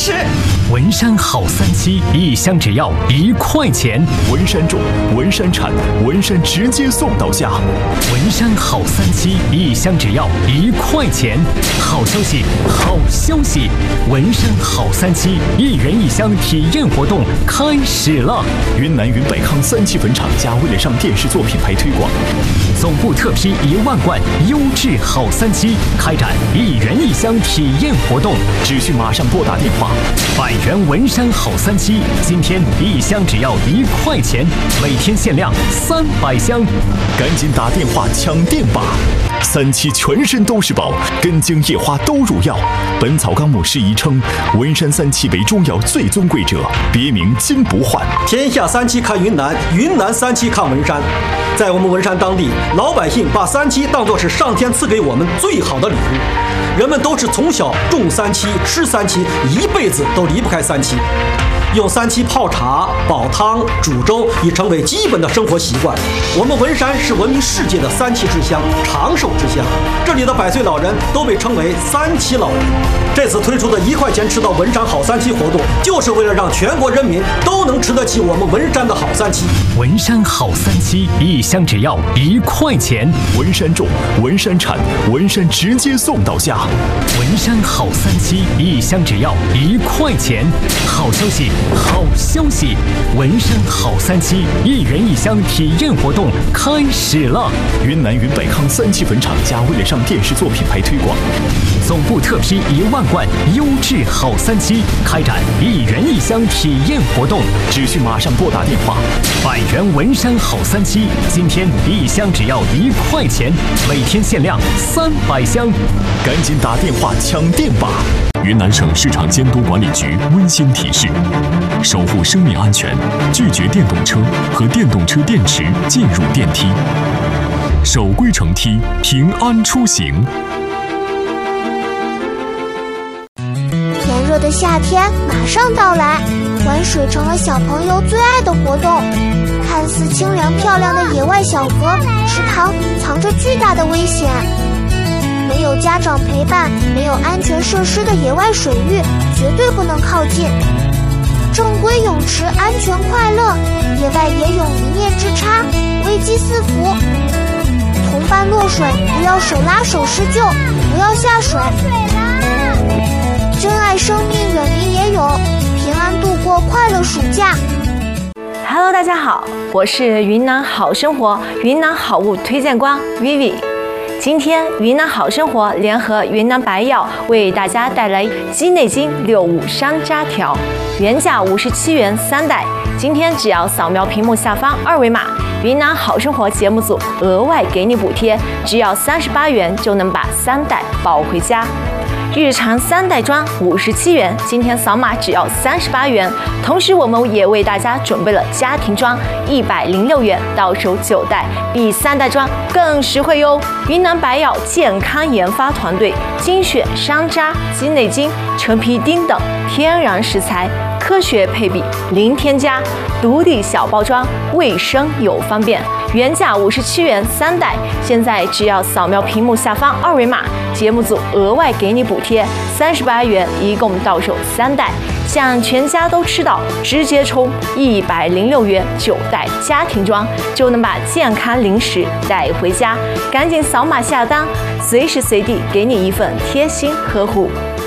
吃。 文山好三七，一箱只要1块钱。 文山种，文山产，文山直接送到家。 文山好三七，一箱只要1块钱。好消息，好消息！文山好三七1元1箱体验活动开始了。 云南云北康3期坟场家为了上电视做品牌推广， 总部特批1万罐优质好三七，开展1元1箱体验活动， 只需马上拨打电话。 100元文山好三七，今天1箱只要1块钱，每天限量300箱， 赶紧打电话抢店吧！3期全身都是宝，根茎叶花都入药。本草纲目适宜称，文山3期为中药最尊贵者，别名金不换。 天下3期看云南，云南3期看文山。在我们文山当地，老百姓把3期当作是上天赐给我们最好的礼物。人们都是从小种3期、吃3期，一辈子都离不开3期。用3期泡茶、煲汤、煮粥已成为基本的生活习惯。我们文山是闻名世界的3期之乡、长寿之乡，这里的100岁老人都被称为3期老人。这次推出的1块钱吃到文山好3期活动，就是为了让全国人民都能吃得起我们文山的好3期。 文山好三七，一箱只要1块钱。 文山种，文山产，文山直接送到家。 文山好三七，一箱只要1块钱。好消息，好消息！文山好三七1元1箱体验活动开始了。 云南云北康3期坟场家为了上电视做品牌推广， 总部特批1万罐优质好三七，开展1元1箱体验活动， 只需马上拨打电话。 100元文山好三七，今天1箱只要1块钱，每天限量300箱， 赶紧打电话抢店吧！ 云南省市场监督管理局温馨提示：守护生命安全，拒绝电动车和电动车电池进入电梯，守规乘梯，平安出行。 炎热的夏天马上到来，玩水成了小朋友最爱的活动。看似清凉漂亮的野外小河、池塘，藏着巨大的危险。没有家长陪伴，没有安全设施的野外水域，绝对不能靠近。正规泳池安全快乐，野外野泳一念之差，危机四伏。同伴落水，不要手拉手施救，不要下水。珍爱生命，远离野泳，平安度过快乐暑假。 Hello， 大家好，我是云南好生活云南好物推荐官 Vivi。今天云南好生活联合云南白药为大家带来鸡内金65山楂条，原价57元3袋，今天只要扫描屏幕下方2维码，云南好生活节目组额外给你补贴，只要38元就能把3袋抱回家。日常3袋装57元，今天扫码只要38元。同时，我们也为大家准备了家庭装106元，到手9袋，比3袋装更实惠哟。云南白药健康研发团队精选山楂、鸡内金、陈皮丁等天然食材，科学配比，零添加，独立小包装，卫生又方便。原价57元3袋，现在只要扫描屏幕下方2维码，节目组额外给你补贴38元，一共到手3袋。想全家都吃到，直接冲106元9袋家庭装，就能把健康零食带回家。赶紧扫码下单，随时随地给你一份贴心呵护。